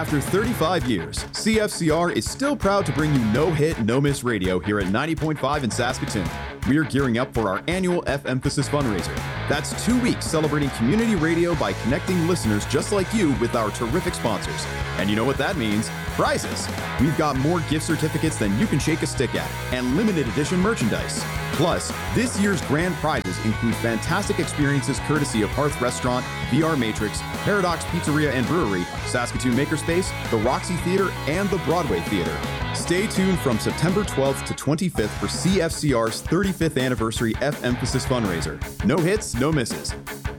After 35 years, CFCR is still proud to bring you no-hit, no-miss radio here at 90.5 in Saskatoon. We are gearing up for our annual F-Emphasis fundraiser. That's 2 weeks celebrating community radio by connecting listeners just like you with our terrific sponsors. And you know what that means? Prizes. We've got more gift certificates than you can shake a stick at, and limited edition merchandise. Plus, this year's grand prizes include fantastic experiences courtesy of Hearth Restaurant, VR Matrix, Paradox Pizzeria and Brewery, Saskatoon Makerspace, the Roxy Theater, and the Broadway Theater. Stay tuned from September 12th to 25th for CFCR's 35th anniversary F-Emphasis fundraiser. No hits, no misses.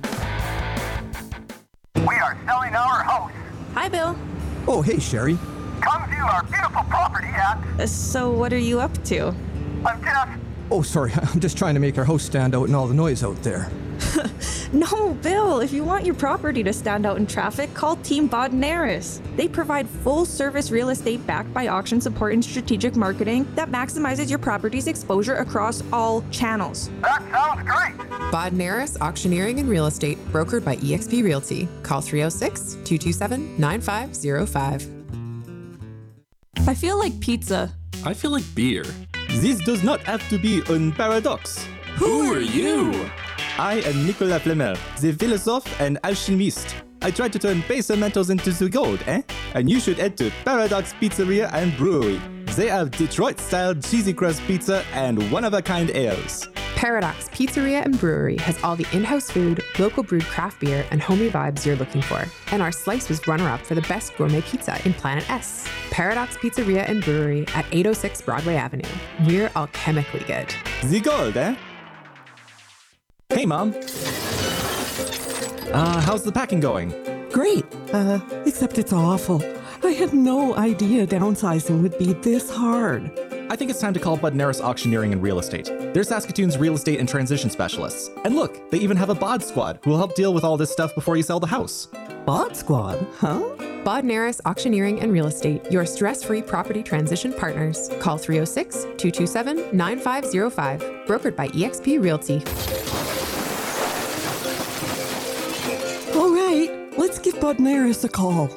We are selling our house. Hi, Bill. Oh, hey, Sherry. Come view our beautiful property at... So what are you up to? I'm just... Oh, sorry, I'm just trying to make our house stand out in all the noise out there. No, Bill, if you want your property to stand out in traffic, call Team Bodnaris. They provide full-service real estate backed by auction support and strategic marketing that maximizes your property's exposure across all channels. That sounds great. Bodnaris Auctioneering and Real Estate, brokered by eXp Realty. Call 306-227-9505. I feel like pizza. I feel like beer. This does not have to be a paradox. Who are you? I am Nicolas Flamel, the philosophe and alchemist. I try to turn base metals into the gold, eh? And you should head to Paradox Pizzeria and Brewery. They have Detroit-style cheesy crust pizza and one-of-a-kind ales. Paradox Pizzeria and Brewery has all the in-house food, local brewed craft beer, and homey vibes you're looking for. And our slice was runner-up for the best gourmet pizza in Planet S. Paradox Pizzeria and Brewery at 806 Broadway Avenue. We're alchemically good. The gold, eh? Hey, Mom. How's the packing going? Great, except it's awful. I had no idea downsizing would be this hard. I think it's time to call Bodnaris Auctioneering and Real Estate. They're Saskatoon's real estate and transition specialists. And look, they even have a bod squad who will help deal with all this stuff before you sell the house. Bod Squad, huh? Bodnaris Auctioneering and Real Estate, your stress-free property transition partners. Call 306-227-9505. Brokered by eXp Realty. All right, let's give Bodnaris a call.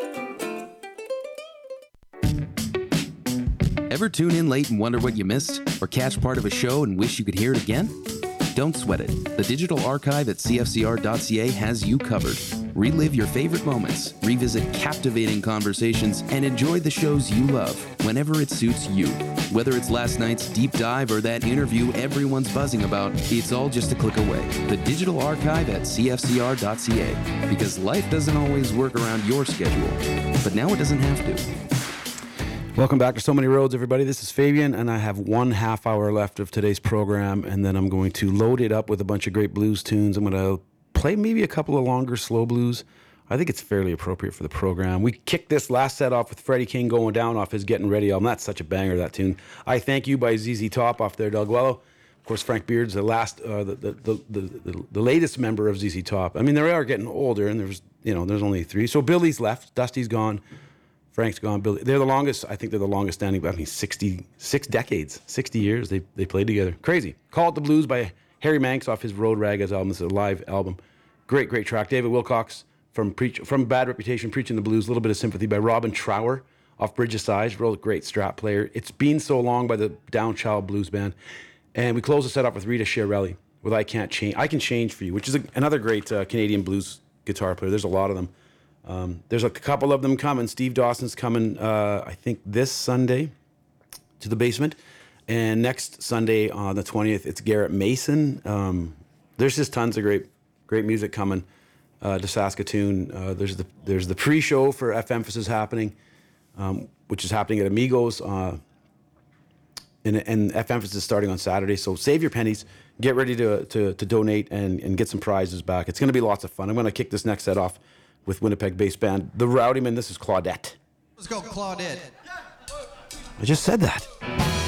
Ever tune in late and wonder what you missed? Or catch part of a show and wish you could hear it again? Don't sweat it. The digital archive at cfcr.ca has you covered. Relive your favorite moments, revisit captivating conversations, and enjoy the shows you love whenever it suits you. Whether it's last night's deep dive or that interview everyone's buzzing about, it's all just a click away. The digital archive at cfcr.ca. Because life doesn't always work around your schedule, but now it doesn't have to. Welcome back to So Many Roads, everybody. This is Fabian, and I have 1/2 hour left of today's program, and then I'm going to load it up with a bunch of great blues tunes. I'm going to play maybe a couple of longer slow blues. I think it's fairly appropriate for the program. We kicked this last set off with Freddie King Going Down off his Getting Ready album. That's such a banger, that tune. I Thank You by ZZ Top off their Delguello. Of course, Frank Beard's the latest member of ZZ Top. I mean, they are getting older, and there's only 3. So Billy's left, Dusty's gone. Frank's gone. Billy, they're the longest. I think they're the longest standing. 66 decades, 60 years they played together. Crazy. Call It the Blues by Harry Manx off his Road Ragas album. This is a live album. Great track. David Wilcox from Bad Reputation, Preaching the Blues. A little bit of Sympathy by Robin Trower off Bridge of Sighs. Real great strap player. It's Been So Long by the Down Child Blues Band. And we close the set off with Rita Chiarelli with I Can Change For You, which is another great Canadian blues guitar player. There's a lot of them. There's a couple of them coming. Steve Dawson's coming, I think, this Sunday to the basement. And next Sunday on the 20th, it's Garrett Mason. There's just tons of great music coming to Saskatoon. There's the pre-show for F-Emphasis happening, which is happening at Amigos. And F-Emphasis is starting on Saturday. So save your pennies. Get ready to donate and get some prizes back. It's going to be lots of fun. I'm going to kick this next set off with Winnipeg-based band The Rowdymen. This is Claudette. Let's go, Claudette. I just said that.